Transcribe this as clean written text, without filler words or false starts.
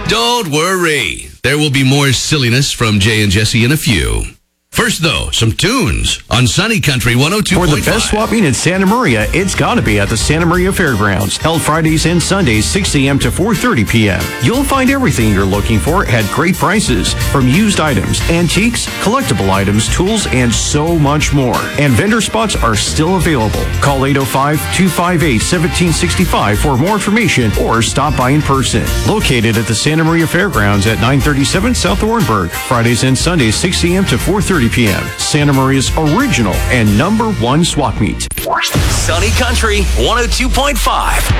Don't worry. There will be more silliness from Jay and Jesse in a few. First, though, some tunes on Sunny Country 102.5. For the best swap meet in Santa Maria, it's got to be at the Santa Maria Fairgrounds. Held Fridays and Sundays, 6 a.m. to 4:30 p.m. You'll find everything you're looking for at great prices. From used items, antiques, collectible items, tools, and so much more. And vendor spots are still available. Call 805-258-1765 for more information or stop by in person. Located at the Santa Maria Fairgrounds at 937 South Orenburg. Fridays and Sundays, 6 a.m. to 4:30 p.m. Santa Maria's original and #1 swap meet. Sunny Country 102.5.